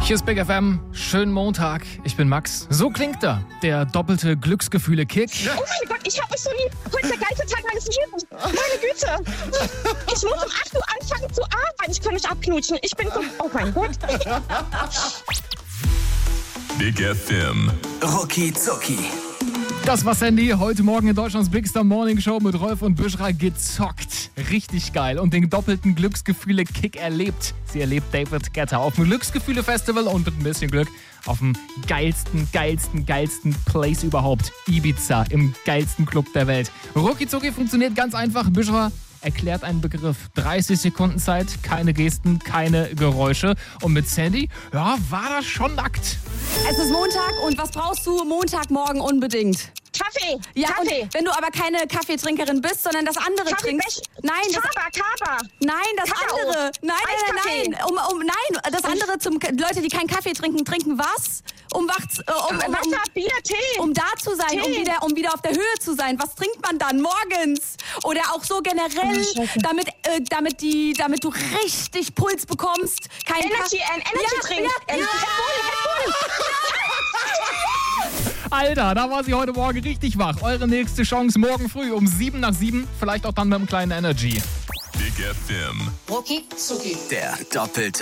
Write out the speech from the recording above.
Hier ist Big FM, schönen Montag, ich bin Max. So klingt der doppelte Glücksgefühle-Kick. Oh mein Gott, ich hab euch so lieb. Heute ist der geilste Tag meines Lebens. Meine Güte. Ich muss um 8 Uhr anfangen zu arbeiten. Ich kann mich abknutschen. Ich bin so... Oh mein Gott. Big FM. Rucki Zucki. Das war Sandy, heute Morgen in Deutschlands Bigster Morning Show mit Rolf und Büschra gezockt. Richtig geil und den doppelten Glücksgefühle-Kick erlebt. Sie erlebt David Guetta auf dem Glücksgefühle-Festival und mit ein bisschen Glück auf dem geilsten Place überhaupt. Ibiza, im geilsten Club der Welt. Rucki Zucki funktioniert ganz einfach. Büschra erklärt einen Begriff. 30 Sekunden Zeit, keine Gesten, keine Geräusche. Und mit Sandy, ja, war das schon nackt. Es ist Montag und was brauchst du Montagmorgen unbedingt? Kaffee. Ja, Kaffee. und wenn du aber keine Kaffeetrinkerin bist, sondern das andere trinkst. Nein, Kaba. Nein, das Kakao. andere. Nein. Nein, das andere Leute, die keinen Kaffee trinken, trinken was? Wasser, Bier, Tee. Um da zu sein, um wieder auf der Höhe zu sein. Was trinkt man dann morgens? Oder auch so generell, damit du richtig Puls bekommst. Kein Energy Drink. Ja. Red Bull. Alter, da war sie heute Morgen richtig wach. Eure nächste Chance morgen früh um 7 nach 7. Vielleicht auch dann mit einem kleinen Energy. Big FM. Rucki Zucki. Der doppelte